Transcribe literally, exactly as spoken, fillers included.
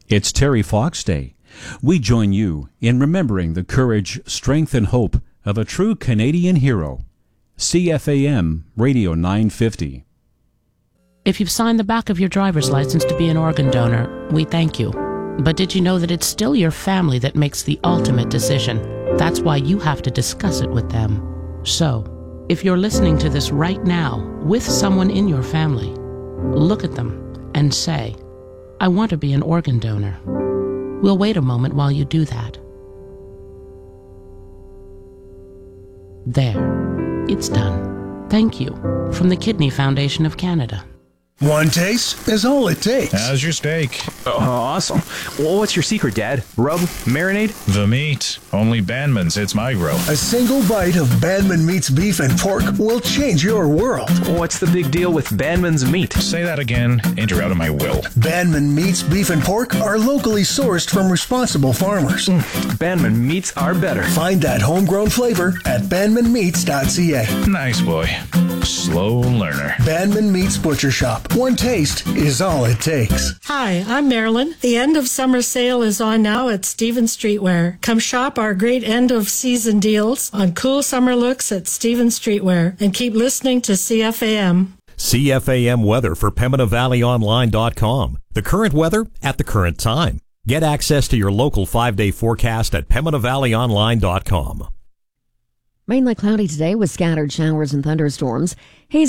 It's Terry Fox Day. We join you in remembering the courage, strength, and hope of a true Canadian hero. C F A M Radio nine fifty. If you've signed the back of your driver's license to be an organ donor, we thank you. But did you know that it's still your family that makes the ultimate decision? That's why you have to discuss it with them. So, if you're listening to this right now with someone in your family, look at them and say, I want to be an organ donor. We'll wait a moment while you do that. There. It's done. Thank you. From the Kidney Foundation of Canada. One taste is all it takes. How's your steak? Oh, awesome. Well, what's your secret, Dad? Rub? Marinade? The meat. Only Bandman's hits my grill. A single bite of Bandman Meat's beef and pork will change your world. What's the big deal with Bandman's meat? Say that again, and you're out of my will. Bandman Meat's beef and pork are locally sourced from responsible farmers. Mm, Bandman meats are better. Find that homegrown flavor at bandman meats dot c a. Nice boy. Slow learner. Bandman Meats Butcher Shop. One taste is all it takes. Hi, I'm Marilyn. The end of summer sale is on now at Stevens Streetwear. Come shop our great end of season deals on cool summer looks at Stevens Streetwear and keep listening to C F A M. C F A M weather for Pembina Valley Online dot com. The current weather at the current time. Get access to your local five-day forecast at Pembina Valley Online dot com. Mainly cloudy today with scattered showers and thunderstorms. Hazy